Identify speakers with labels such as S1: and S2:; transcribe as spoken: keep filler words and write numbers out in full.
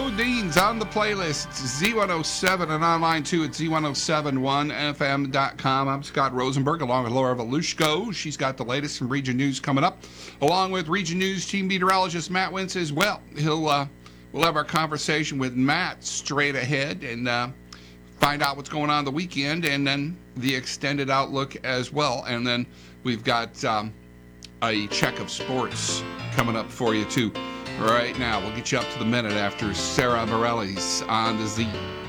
S1: Bodine's on the playlist. Z one oh seven and online too at Z ten seventy-one F M dot com. I'm Scott Rosenberg along with Laura Volushko. She's got the latest from Region News coming up, along with Region News team meteorologist Matt Wentz as well. He'll uh, we'll have our conversation with Matt straight ahead and uh, find out what's going on the weekend and then the extended outlook as well. And then we've got um, a check of sports coming up for you too. Right now, we'll get you up to the minute after Sarah Bareilles on the Z.